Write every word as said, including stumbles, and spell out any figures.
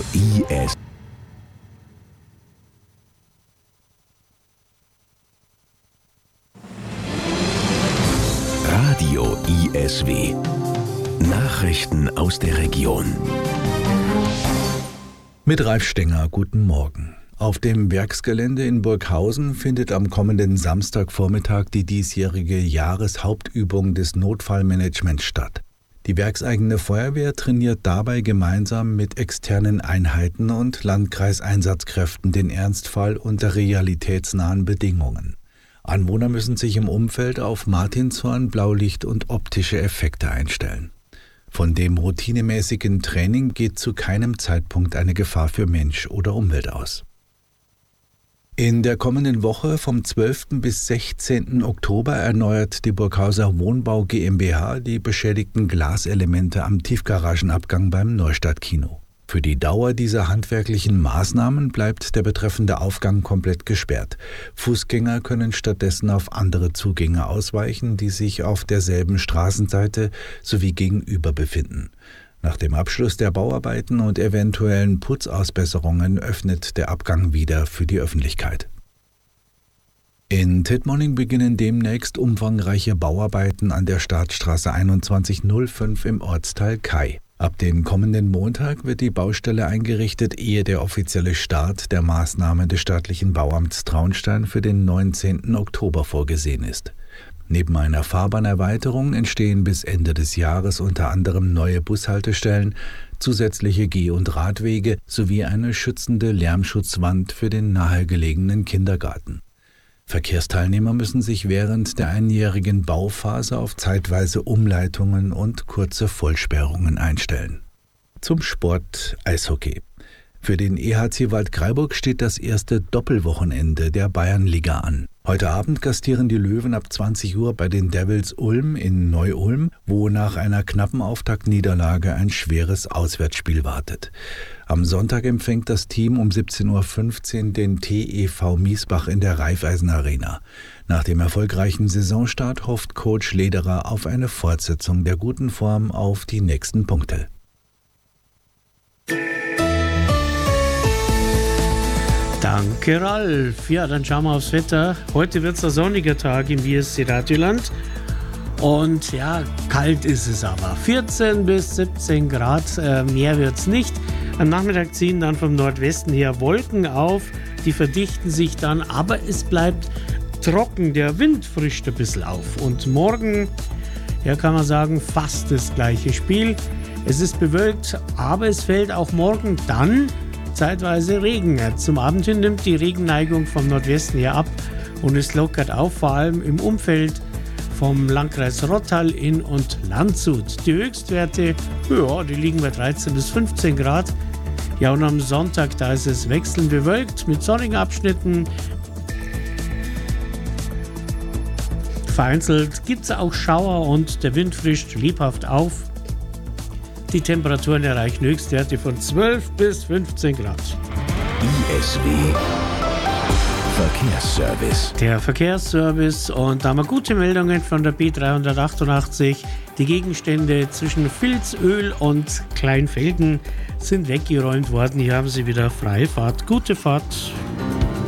I S Radio I S W. Nachrichten aus der Region. Mit Ralf Stenger, guten Morgen. Auf dem Werksgelände in Burghausen findet am kommenden Samstagvormittag die diesjährige Jahreshauptübung des Notfallmanagements statt. Die werkseigene Feuerwehr trainiert dabei gemeinsam mit externen Einheiten und Landkreiseinsatzkräften den Ernstfall unter realitätsnahen Bedingungen. Anwohner müssen sich im Umfeld auf Martinshorn, Blaulicht und optische Effekte einstellen. Von dem routinemäßigen Training geht zu keinem Zeitpunkt eine Gefahr für Mensch oder Umwelt aus. In der kommenden Woche vom zwölften bis sechzehnten Oktober erneuert die Burghauser Wohnbau GmbH die beschädigten Glaselemente am Tiefgaragenabgang beim Neustadtkino. Für die Dauer dieser handwerklichen Maßnahmen bleibt der betreffende Aufgang komplett gesperrt. Fußgänger können stattdessen auf andere Zugänge ausweichen, die sich auf derselben Straßenseite sowie gegenüber befinden. Nach dem Abschluss der Bauarbeiten und eventuellen Putzausbesserungen öffnet der Abgang wieder für die Öffentlichkeit. In Tittmoning beginnen demnächst umfangreiche Bauarbeiten an der Startstraße einundzwanzig null fünf im Ortsteil Kai. Ab dem kommenden Montag wird die Baustelle eingerichtet, ehe der offizielle Start der Maßnahmen des staatlichen Bauamts Traunstein für den neunzehnten Oktober vorgesehen ist. Neben einer Fahrbahnerweiterung entstehen bis Ende des Jahres unter anderem neue Bushaltestellen, zusätzliche Geh- und Radwege sowie eine schützende Lärmschutzwand für den nahegelegenen Kindergarten. Verkehrsteilnehmer müssen sich während der einjährigen Bauphase auf zeitweise Umleitungen und kurze Vollsperrungen einstellen. Zum Sport Eishockey. Für den E H C Waldkraiburg steht das erste Doppelwochenende der Bayernliga an. Heute Abend gastieren die Löwen ab zwanzig Uhr bei den Devils Ulm in Neu-Ulm, wo nach einer knappen Auftaktniederlage ein schweres Auswärtsspiel wartet. Am Sonntag empfängt das Team um siebzehn Uhr fünfzehn den T E V Miesbach in der Raiffeisen Arena. Nach dem erfolgreichen Saisonstart hofft Coach Lederer auf eine Fortsetzung der guten Form auf die nächsten Punkte. Danke, Ralf. Ja, dann schauen wir aufs Wetter. Heute wird es ein sonniger Tag im W S C Radioland. Und ja, kalt ist es aber. vierzehn bis siebzehn Grad, äh, mehr wird es nicht. Am Nachmittag ziehen dann vom Nordwesten her Wolken auf. Die verdichten sich dann, aber es bleibt trocken. Der Wind frischt ein bisschen auf. Und morgen, ja, kann man sagen, fast das gleiche Spiel. Es ist bewölkt, aber es fällt auch morgen dann zeitweise Regen. Zum Abend hin nimmt die Regenneigung vom Nordwesten her ab und es lockert auf, vor allem im Umfeld vom Landkreis Rottal, Inn und Landshut. Die Höchstwerte, ja, die liegen bei dreizehn bis fünfzehn Grad. Ja, und am Sonntag, da ist es wechselnd bewölkt mit sonnigen Abschnitten. Vereinzelt gibt es auch Schauer und der Wind frischt lebhaft auf. Die Temperaturen erreichen Höchstwerte von zwölf bis fünfzehn Grad. I S W Verkehrsservice. Der Verkehrsservice, und da haben wir gute Meldungen von der B dreihundertachtundachtzig. Die Gegenstände zwischen Vilsöl und Kleinfelden sind weggeräumt worden. Hier haben Sie wieder freie Fahrt. Gute Fahrt.